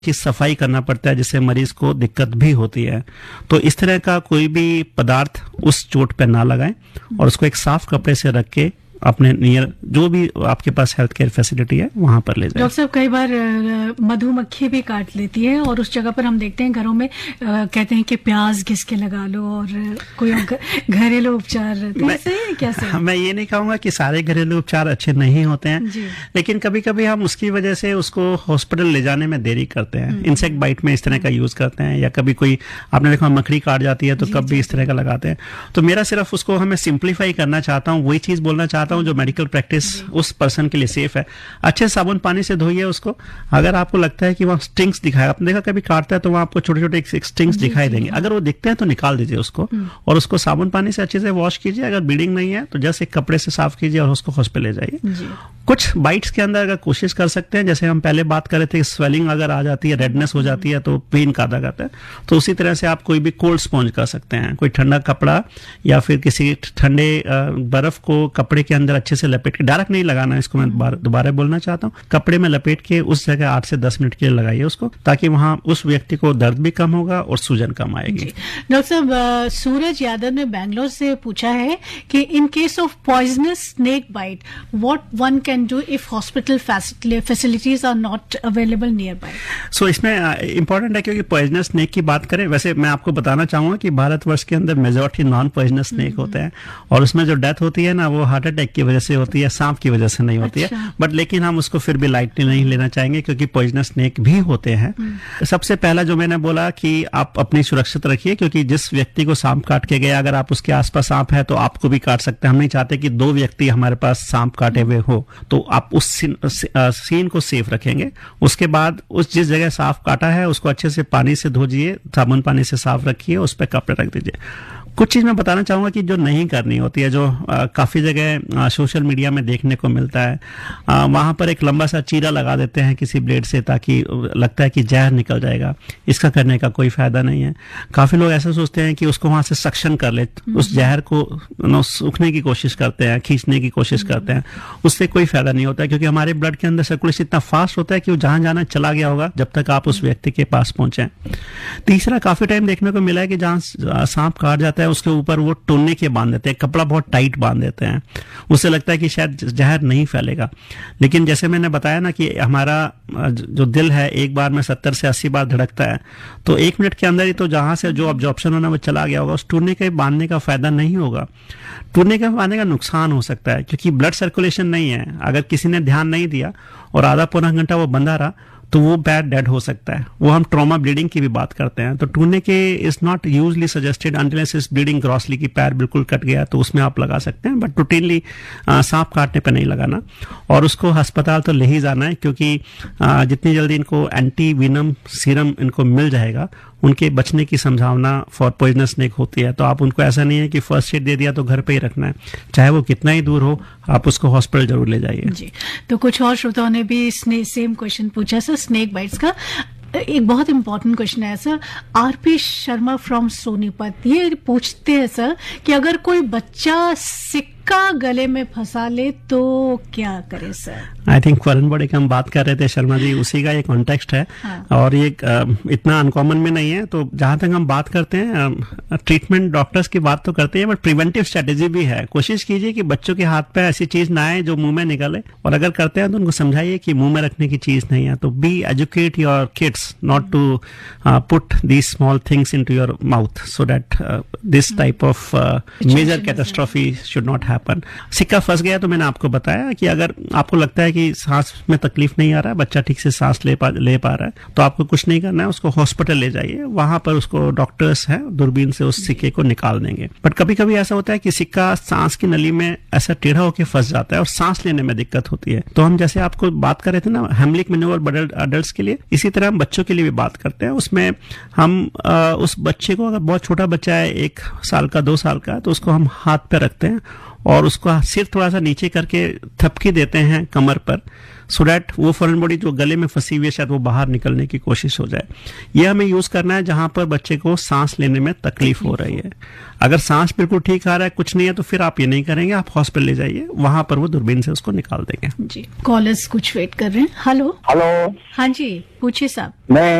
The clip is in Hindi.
की सफाई करना पड़ता है, जिससे मरीज को दिक्कत भी होती है। तो इस तरह का कोई भी पदार्थ उस चोट पे ना लगाएं और उसको एक साफ कपड़े से रख के अपने नियर जो भी आपके पास हेल्थ केयर फैसिलिटी है वहां पर ले जाएं। डॉक्टर साहब, कई बार मधुमक्खी भी काट लेती है और उस जगह पर हम देखते हैं घरों में कहते हैं कि प्याज घिस के लगा लो और कोई घरेलू उपचार कैसे? मैं ये नहीं कहूंगा कि सारे घरेलू उपचार अच्छे नहीं होते हैं, लेकिन कभी कभी हम उसकी वजह से उसको हॉस्पिटल ले जाने में देरी करते हैं। इंसेक्ट बाइट में इस तरह का यूज करते हैं, या कभी कोई आपने देखा मकड़ी काट जाती है तो कब भी इस तरह का लगाते हैं। तो मेरा सिर्फ उसको हमें सिंप्लीफाई करना चाहता हूँ, वही चीज बोलना चाहता हूं जो मेडिकल प्रैक्टिस उस पर्सन के लिए सेफ है। अच्छे साबुन पानी से धोइए उसको। अगर आपको लगता है कि वहां स्टिंग्स दिखाएगा, आपने देखा कभी काटता है तो वहां आपको छोटे छोटे स्टिंग्स दिखाई देंगे, अगर वो दिखते हैं तो निकाल दीजिए उसको और उसको साबुन पानी से अच्छे से वॉश कीजिए। अगर ब्लीडिंग नहीं है तो जस्ट एक कपड़े से साफ कीजिए और उसको हॉस्पिटल ले जाइए। कुछ बाइट्स के अंदर अगर कोशिश कर सकते हैं, जैसे हम पहले बात कर रहे थे, स्वेलिंग अगर आ जाती है, रेडनेस हो जाती है तो पेन काटा जाता है, तो उसी तरह से आप कोई भी कोल्ड स्पॉन्ज कर सकते हैं। कोई ठंडा कपड़ा या फिर किसी ठंडे बर्फ को कपड़े के अंदर अच्छे से लपेट के, डायरेक्ट नहीं लगाना, इसको मैं दोबारा बोलना चाहता हूँ, कपड़े में लपेट के उस जगह 8 से 10 मिनट के लिए लगाइए उसको, ताकि वहां उस व्यक्ति को दर्द भी कम होगा और सूजन कम आएगी। डॉक्टर साहब, सूरज यादव ने बैंगलोर से पूछा है कि in case of poisonous snake bite what one can do if hospital facilities are not available near by. सो इसमें इंपॉर्टेंट है, क्योंकि पॉइजनस स्नेक की बात करें, वैसे मैं आपको बताना चाहूंगा कि भारतवर्ष के अंदर मेजॉरिटी नॉन पॉइजनस स्नेक होते हैं और उसमें जो डेथ होती है ना, वो हार्ट अटैक की वजह से होती है, सांप की वजह से नहीं होती है। बट लेकिन हम उसको फिर भी लाइटली नहीं लेना चाहेंगे, क्योंकि पॉइजनस स्नेक भी होते हैं। सबसे पहला जो मैंने बोला कि आप अपनी सुरक्षित रखिए, क्योंकि जिस व्यक्ति को सांप काट के गया, अगर आप उसके आसपास सांप है तो आपको भी काट सकते हैं। हम नहीं चाहते कि 2 व्यक्ति हमारे पास सांप काटे हुए हो, तो आप उस सीन को सेफ रखेंगे। उसके बाद उस जिस जगह सांप काटा है उसको अच्छे से पानी से धोइए, साबुन पानी से साफ रखिए, उस पर कपड़े रख दीजिए। कुछ चीज मैं बताना चाहूंगा कि जो नहीं करनी होती है, जो काफी जगह सोशल मीडिया में देखने को मिलता है, वहां पर एक लंबा सा चीरा लगा देते हैं किसी ब्लेड से, ताकि लगता है कि जहर निकल जाएगा। इसका करने का कोई फायदा नहीं है। काफी लोग ऐसा सोचते हैं कि उसको वहां से सक्शन कर ले, उस जहर को सूखने की कोशिश करते हैं, खींचने की कोशिश करते हैं, उससे कोई फायदा नहीं होता, क्योंकि हमारे ब्लड के अंदर सर्कुलेशन इतना फास्ट होता है कि वो जहां जाना चला गया होगा जब तक आप उस व्यक्ति के पास पहुंचे। तीसरा, काफी टाइम देखने को मिला है कि जहां सांप काट जाता है उसके ऊपर वो टोने के बांध देते हैं, कपड़ा बहुत टाइट बांध देते हैं, उससे लगता है कि शायद जहर नहीं फैलेगा। लेकिन जैसे मैंने बताया ना कि हमारा जो दिल है एक बार में 70 से 80 बार धड़कता है, तो 1 मिनट के अंदर ही तो जहां से जो ऑब्जॉर्प्शन होना वो चला गया होगा, उस टूरने के बांधने का फायदा नहीं होगा। टूरने के बांधने का नुकसान हो सकता है, क्योंकि ब्लड सर्कुलेशन नहीं है। अगर किसी ने ध्यान नहीं दिया और आधा पौना घंटा वो बंधा रहा तो वो बैड डेड हो सकता है। वो हम ट्रॉमा ब्लीडिंग की भी बात करते हैं। तो टूरने के is not usually suggested unless is bleeding grossly, की पैर बिल्कुल कट गया तो उसमें आप लगा सकते हैं, बट रूटीनली सांप काटने पर नहीं लगाना। और उसको अस्पताल तो ले ही जाना है, क्योंकि जितनी जल्दी इनको एंटी वीनम सीरम इनको मिल जाएगा, उनके बचने की संभावना फॉर पॉइजनस स्नेक होती है। तो आप उनको ऐसा नहीं है कि फर्स्ट एड दे दिया तो घर पे ही रखना है, चाहे वो कितना ही दूर हो, आप उसको हॉस्पिटल जरूर ले जाइए। जी, तो कुछ और श्रोताओं ने भी सेम क्वेश्चन पूछा सर स्नेक बाइट्स का। एक बहुत इंपॉर्टेंट क्वेश्चन है sir, RP Sharma from Sonipat, ये पूछते हैं सर कि अगर कोई बच्चा सिक्का गले में फंसा ले तो क्या करे sir? I think foreign body की हम बात कर रहे थे शर्मा जी, उसी का ये कॉन्टेक्स्ट है। और ये इतना अनकॉमन में नहीं है। तो जहां तक हम बात करते हैं ट्रीटमेंट, डॉक्टर्स की बात तो करते हैं, बट प्रिवेंटिव स्ट्रेटेजी भी है। कोशिश कीजिए कि बच्चों के हाथ पे ऐसी चीज ना आए जो मुंह में निकले, और अगर करते हैं तो उनको समझाइए कि मुंह में रखने की चीज नहीं है। तो B educate your kids not to put these small things into your mouth, so that this type of major catastrophe should not happen. सिक्का फंस गया तो मैंने आपको बताया कि अगर आपको लगता है कि सांस में तकलीफ नहीं आ रहा है, बच्चा ठीक से सांस ले पा रहा है, तो आपको कुछ नहीं करना है, उसको हॉस्पिटल ले जाइए। वहां पर उसको डॉक्टर्स हैं, दूरबीन से उस सिक्के को निकाल देंगे। बट कभी कभी ऐसा होता है कि सिक्का सांस की नली में ऐसा टेढ़ा होकर फंस जाता है और सांस लेने में दिक्कत होती है। तो हम जैसे आपको बात कर रहे थे ना हेमलिक मैन्यूवर अडल्ट्स के लिए, इसी तरह हम बच्चों के लिए भी बात करते हैं। उसमें हम उस बच्चे को, अगर बहुत छोटा बच्चा है 1 साल का 2 साल का, तो उसको हम हाथ पे रखते हैं और उसको सिर थोड़ा सा नीचे करके थपकी देते हैं कमर पर, सो दैट वो फॉरेन बॉडी जो गले में फंसी हुई है शायद वो बाहर निकलने की कोशिश हो जाए। ये हमें यूज करना है जहां पर बच्चे को सांस लेने में तकलीफ हो रही है। अगर सांस बिल्कुल ठीक आ रहा है, कुछ नहीं है, तो फिर आप ये नहीं करेंगे, आप हॉस्पिटल ले जाइए, वहां पर वो दूरबीन से उसको निकाल देंगे। जी, कॉलर्स कुछ वेट कर रहे हैं। Hello hello. हाँ जी, पूछिए साहब। मैं